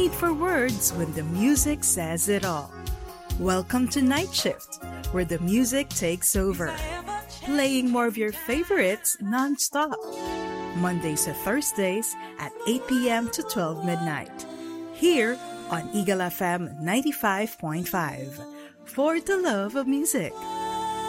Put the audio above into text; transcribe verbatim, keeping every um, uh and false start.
need for words when the music says it all. Welcome to Night Shift, where the music takes over, playing more of your favorites non-stop. Mondays to Thursdays at eight p.m. to twelve midnight. Here on Eagle F M ninety-five point five. For the love of music.